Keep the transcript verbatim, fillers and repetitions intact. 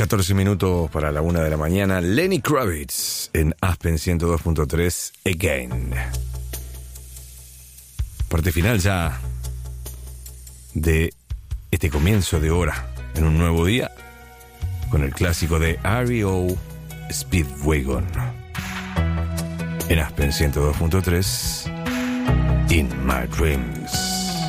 catorce minutos para la una de la mañana. Lenny Kravitz en Aspen ciento dos punto tres, Again. Parte final ya de este comienzo de hora en un nuevo día con el clásico de R E O Speedwagon en Aspen ciento dos punto tres, In My Dreams.